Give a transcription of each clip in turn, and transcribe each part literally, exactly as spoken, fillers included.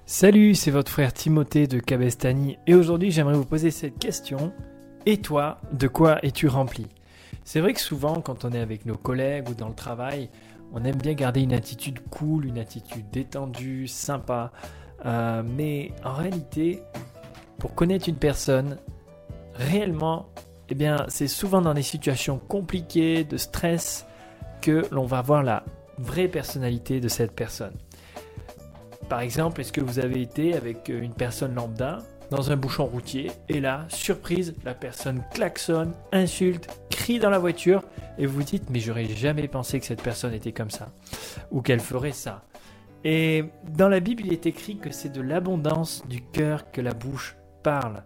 Salut, c'est votre frère Timothée de Cabestany et aujourd'hui j'aimerais vous poser cette question. Et toi, de quoi es-tu rempli ? C'est vrai que souvent quand on est avec nos collègues ou dans le travail, on aime bien garder une attitude cool, une attitude détendue, sympa. Euh, mais en réalité, pour connaître une personne, réellement, eh bien, c'est souvent dans des situations compliquées, de stress, que l'on va voir la vraie personnalité de cette personne. Par exemple, est-ce que vous avez été avec une personne lambda dans un bouchon routier et là, surprise, la personne klaxonne, insulte, crie dans la voiture et vous vous dites « mais j'aurais jamais pensé que cette personne était comme ça ou qu'elle ferait ça ». Et dans la Bible, il est écrit que c'est de l'abondance du cœur que la bouche parle.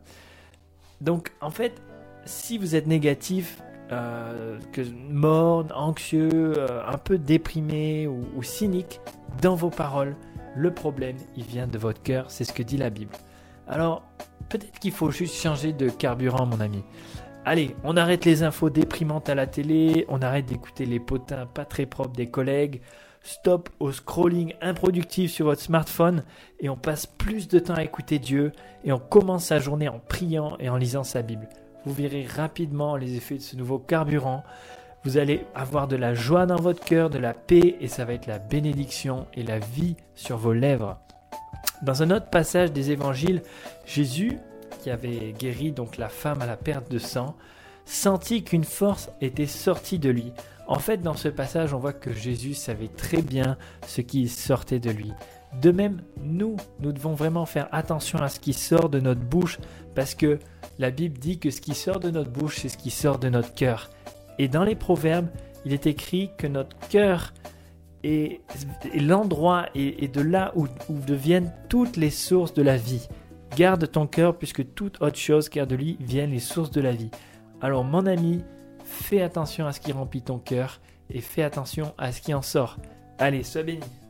Donc en fait, si vous êtes négatif, euh, que morne, anxieux, euh, un peu déprimé ou, ou cynique dans vos paroles, le problème, il vient de votre cœur, c'est ce que dit la Bible. Alors, peut-être qu'il faut juste changer de carburant, mon ami. Allez, on arrête les infos déprimantes à la télé, on arrête d'écouter les potins pas très propres des collègues, stop au scrolling improductif sur votre smartphone et on passe plus de temps à écouter Dieu et on commence sa journée en priant et en lisant sa Bible. Vous verrez rapidement les effets de ce nouveau carburant. Vous allez avoir de la joie dans votre cœur, de la paix et ça va être la bénédiction et la vie sur vos lèvres. Dans un autre passage des évangiles, Jésus, qui avait guéri donc la femme à la perte de sang, sentit qu'une force était sortie de lui. En fait, dans ce passage, on voit que Jésus savait très bien ce qui sortait de lui. De même, nous, nous devons vraiment faire attention à ce qui sort de notre bouche parce que la Bible dit que ce qui sort de notre bouche, c'est ce qui sort de notre cœur. Et dans les proverbes, il est écrit que notre cœur est, est l'endroit et, et de là où, où deviennent toutes les sources de la vie. Garde ton cœur puisque toute autre chose, car de lui viennent les sources de la vie. Alors mon ami, fais attention à ce qui remplit ton cœur et fais attention à ce qui en sort. Allez, sois béni.